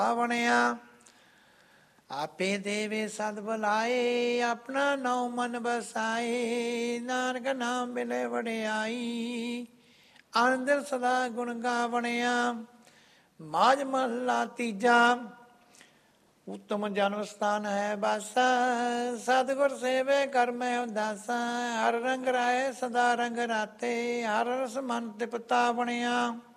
ਬਣਿਆ। ਆਪੇ ਦੇਵੇ ਸਦ ਬੁਲਾਏ, ਆਪਣਾ ਨਾਉ ਮਨ ਬਸਾਏ। ਨਾਨਕ ਨਾਮ ਮਿਲੇ ਵਡਿਆਈ, ਆਨੰਦ ਸਦਾ ਗੁਣ ਗਾਵਣਿਆ। ਮਾਝ ਮਹੱਲਾ ਤੀਜਾ। ਉੱਤਮ ਜਨਮ ਸਥਾਨ ਹੈ ਬਾਸਾ, ਸਤਿਗੁਰ ਸੇਵੇ ਕਰਮੈ ਉਦਾਸਾ। ਹਰ ਰੰਗ ਰਾਏ ਸਦਾ ਰੰਗ ਰਾਤੇ, ਹਰ ਰਸ ਮਨ ਤ੍ਰਿਪਤਾ ਬਣਿਆ।